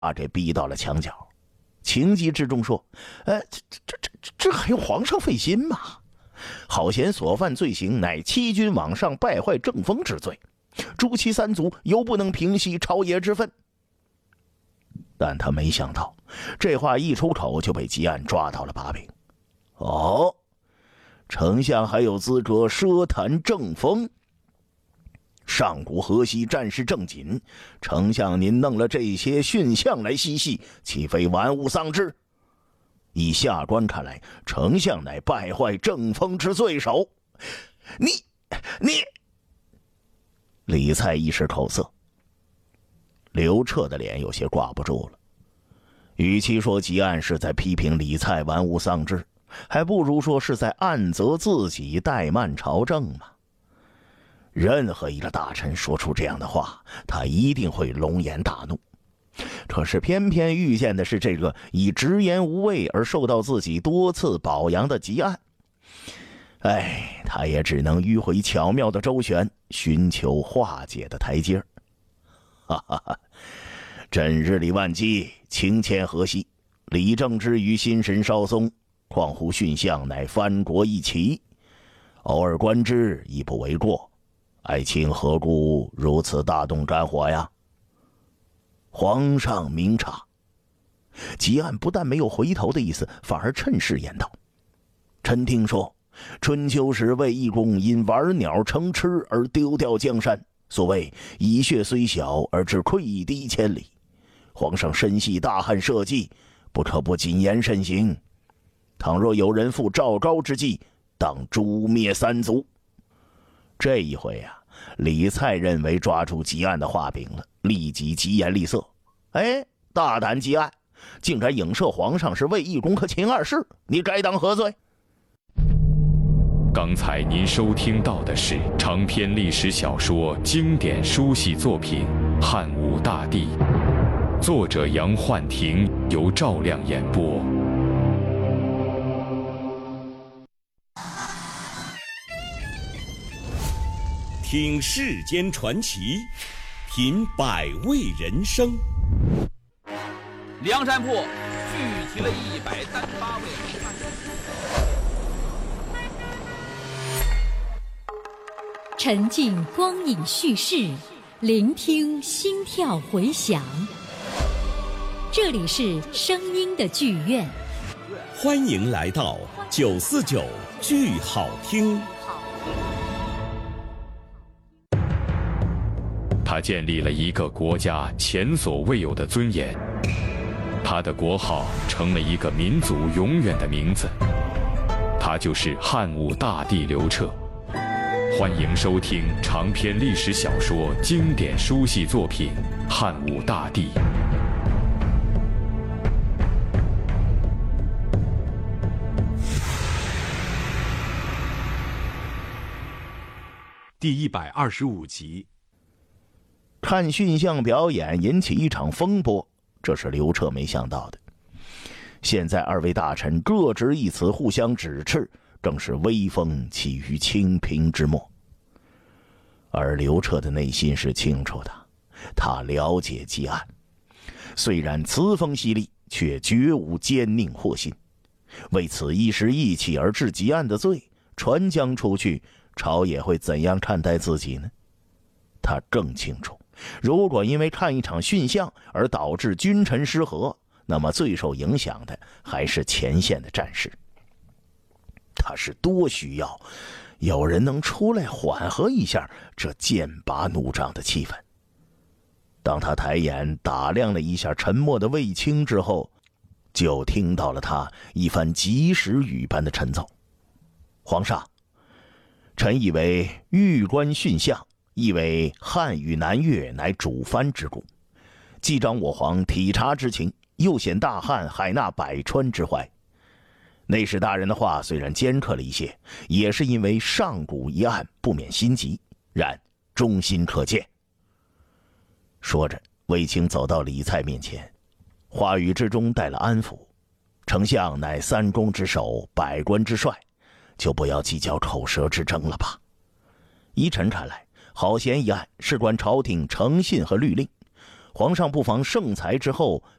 把这逼到了墙角，情急之中说：“这还用皇上费心吗？好嫌所犯罪行乃欺君罔上、败坏政风之罪，诛其三族，犹不能平息朝野之愤。”但他没想到，这话一出口就被吉安抓到了把柄。哦，丞相还有资格奢谈政风？上古河西战事正紧，丞相您弄了这些驯象来嬉戏，岂非玩物丧志？以下官看来，丞相乃败坏政风之罪首。你，李蔡一时口涩。刘彻的脸有些挂不住了，与其说吉安是在批评李蔡玩物丧志，还不如说是在暗责自己怠慢朝政嘛。任何一个大臣说出这样的话，他一定会龙颜大怒。可是偏偏遇见的是这个以直言无畏而受到自己多次表扬的吉安。他也只能迂回巧妙的周旋，寻求化解的台阶。朕日理万机，情牵河西，李正之于心神稍松，况乎驯象乃藩国一奇，偶尔观之亦不为过。爱卿何故如此大动肝火呀？皇上明察。吉安不但没有回头的意思，反而趁势言道：“臣听说，春秋时卫懿公因玩鸟成痴而丢掉江山。所谓蚁穴虽小，而致溃堤千里。皇上深系大汉社稷，不可不谨言慎行。倘若有人负赵高之计，当诛灭三族。”这一回李蔡认为抓住吉安的画柄了，立即疾言厉色：“大胆吉安，竟敢影射皇上是卫懿公和秦二世，你该当何罪？” 刚才您收听到的是长篇历史小说经典书系作品《汉武大帝》，作者杨焕廷，由赵亮演播。 听世间传奇，品百味人生。 梁山泊聚集了138位汉人。 沉浸光影叙事，聆听心跳回响。这里是声音的剧院， 欢迎来到949剧好听。 他建立了一个国家前所未有的尊严，他的国号成了一个民族永远的名字，他就是汉武大帝刘彻。欢迎收听长篇历史小说经典书系作品《汉武大帝》。 第125集。 看驯象表演引起一场风波，这是刘彻没想到的。现在二位大臣各执一词，互相指斥，更是威风起于清平之末。而刘彻的内心是清楚的，他了解吉安，虽然词锋犀利，却绝无奸佞祸心。为此一时意气而治吉安的罪，传将出去，朝野会怎样看待自己呢？他更清楚，如果因为看一场驯象而导致君臣失和，那么最受影响的还是前线的战士。他是多需要有人能出来缓和一下这剑拔弩张的气氛。当他抬眼打量了一下沉默的卫青之后，就听到了他一番及时雨般的陈奏：“皇上，臣以为玉关驯象，意为汉与南越乃主藩之故，既彰我皇体察之情，又显大汉海纳百川之怀。内史大人的话虽然尖刻了一些，也是因为上古一案不免心急，然忠心可见。”说着，卫青走到李蔡面前，话语之中带了安抚：“丞相乃三公之首，百官之帅，就不要计较口舌之争了吧。依臣看来，好嫌一案事关朝廷诚信和律令， 皇上不妨盛才之后，